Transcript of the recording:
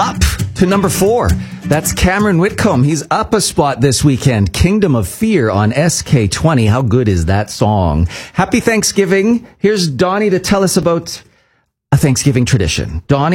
up to number 4. That's Cameron Whitcomb. He's up a spot this weekend. Kingdom of Fear on SK20. How good is that song? Happy Thanksgiving. Here's Donnie to tell us about a Thanksgiving tradition. Donnie?